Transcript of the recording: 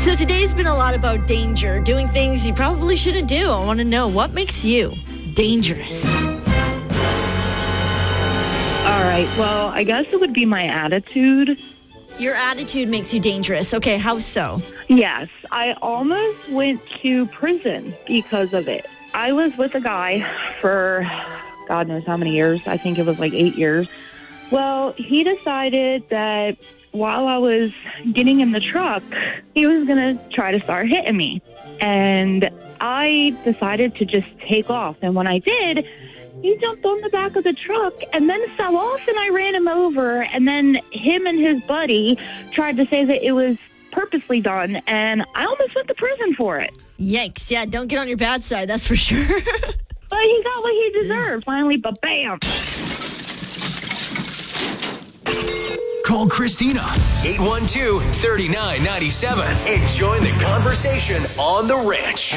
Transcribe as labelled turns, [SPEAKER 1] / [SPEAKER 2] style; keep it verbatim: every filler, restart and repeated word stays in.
[SPEAKER 1] So today's been a lot about danger, doing things you probably shouldn't do. I want to know, what makes you dangerous?
[SPEAKER 2] All right. Well, I guess it would be my attitude.
[SPEAKER 1] Your attitude makes you dangerous. Okay, how so?
[SPEAKER 2] Yes. I almost went to prison because of it. I was with a guy for God knows how many years. I think it was like eight years. Well, he decided that while I was getting in the truck, he was going to try to start hitting me. And I decided to just take off. And when I did, he jumped on the back of the truck and then fell off, and I ran him over. And then him and his buddy tried to say that it was purposely done, and I almost went to prison for it.
[SPEAKER 1] Yikes. Yeah, don't get on your bad side, that's for sure.
[SPEAKER 2] But he got what he deserved, finally, but bam.
[SPEAKER 3] Call Christina, eight one two, three nine nine seven, and join the conversation on The Ranch.